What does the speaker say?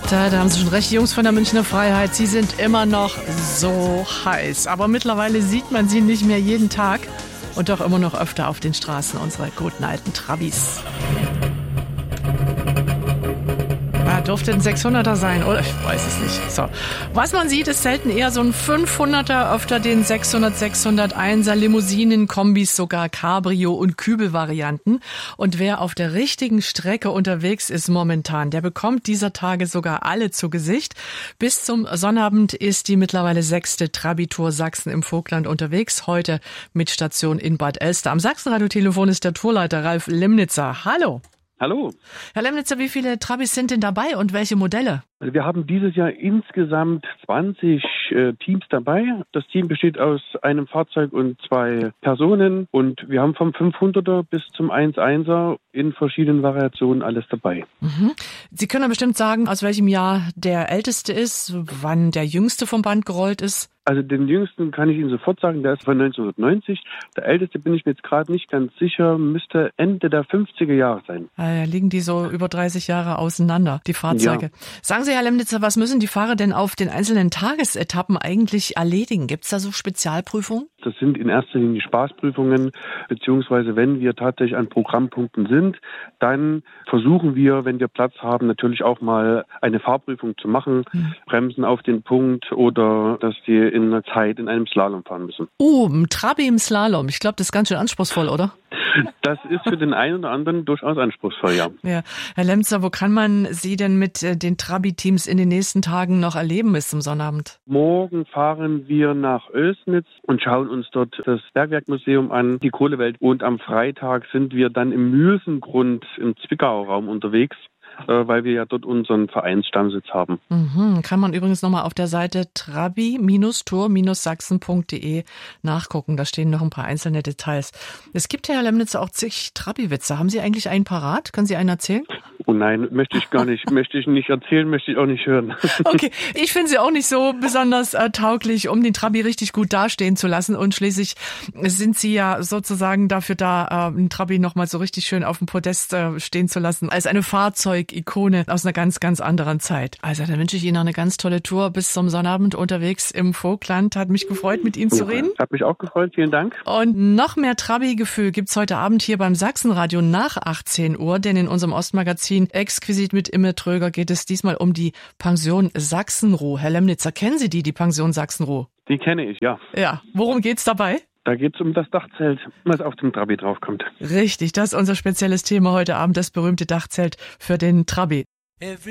Da haben Sie schon recht, die Jungs von der Münchner Freiheit, sie sind immer noch so heiß. Aber mittlerweile sieht man sie nicht mehr jeden Tag und doch immer noch öfter auf den Straßen unserer guten alten Trabis. Dürfte ein 600er sein, oder? Ich weiß es nicht. So. Was man sieht, ist selten eher so ein 500er, öfter den 600, 601er, Limousinen, Kombis, sogar Cabrio- und Kübelvarianten. Und wer auf der richtigen Strecke unterwegs ist momentan, der bekommt dieser Tage sogar alle zu Gesicht. Bis zum Sonnabend ist die mittlerweile 6. Trabi-Tour Sachsen im Vogtland unterwegs. Heute mit Station in Bad Elster. Am Sachsenradio-Telefon ist der Tourleiter Ralf Lemnitzer. Hallo. Hallo. Herr Lemnitzer, wie viele Trabis sind denn dabei und welche Modelle? Also wir haben dieses Jahr insgesamt 20 Teams dabei. Das Team besteht aus einem Fahrzeug und 2 Personen. Und wir haben vom 500er bis zum 1.1er in verschiedenen Variationen alles dabei. Mhm. Sie können ja bestimmt sagen, aus welchem Jahr der älteste ist, wann der jüngste vom Band gerollt ist. Also den jüngsten kann ich Ihnen sofort sagen, der ist von 1990. Der älteste bin ich mir jetzt gerade nicht ganz sicher, müsste Ende der 50er Jahre sein. Liegen die so über 30 Jahre auseinander, die Fahrzeuge. Ja. Sagen Sie, Herr Lemnitzer, was müssen die Fahrer denn auf den einzelnen Tagesetappen eigentlich erledigen? Gibt es da so Spezialprüfungen? Das sind in erster Linie Spaßprüfungen, beziehungsweise wenn wir tatsächlich an Programmpunkten sind, dann versuchen wir, wenn wir Platz haben, natürlich auch mal eine Fahrprüfung zu machen, Bremsen auf den Punkt oder dass die in einer Zeit in einem Slalom fahren müssen. Ein Trabi im Slalom. Ich glaube, das ist ganz schön anspruchsvoll, oder? Das ist für den einen oder anderen durchaus anspruchsvoll, ja. Ja. Herr Lemnitzer, wo kann man Sie denn mit den Trabi-Teams in den nächsten Tagen noch erleben bis zum Sonnabend? Morgen fahren wir nach Oelsnitz und schauen uns dort das Bergwerkmuseum an, die Kohlewelt. Und am Freitag sind wir dann im Mülsengrund im Zwickauer Raum unterwegs, weil wir ja dort unseren Vereinsstammsitz haben. Kann man übrigens nochmal auf der Seite trabi-tour-sachsen.de nachgucken. Da stehen noch ein paar einzelne Details. Es gibt ja, Herr Lemnitzer, auch zig Trabi-Witze. Haben Sie eigentlich einen parat? Können Sie einen erzählen? Oh nein, möchte ich gar nicht. Möchte ich nicht erzählen, möchte ich auch nicht hören. Okay, ich finde sie auch nicht so besonders tauglich, um den Trabi richtig gut dastehen zu lassen. Und schließlich sind Sie ja sozusagen dafür da, den Trabi nochmal so richtig schön auf dem Podest stehen zu lassen, als eine Fahrzeugikone aus einer ganz, ganz anderen Zeit. Also dann wünsche ich Ihnen noch eine ganz tolle Tour bis zum Sonnabend unterwegs im Vogtland. Hat mich gefreut, mit Ihnen zu reden. Hat mich auch gefreut, vielen Dank. Und noch mehr Trabi-Gefühl gibt's heute Abend hier beim Sachsenradio nach 18 Uhr, denn in unserem Ostmagazin Exquisit mit Imme Tröger geht es diesmal um die Pension Sachsenroh. Herr Lemnitzer, kennen Sie die Pension Sachsenroh? Die kenne ich, ja. Ja, worum geht's dabei? Da geht's um das Dachzelt, was auf dem Trabi draufkommt. Richtig, das ist unser spezielles Thema heute Abend, das berühmte Dachzelt für den Trabi.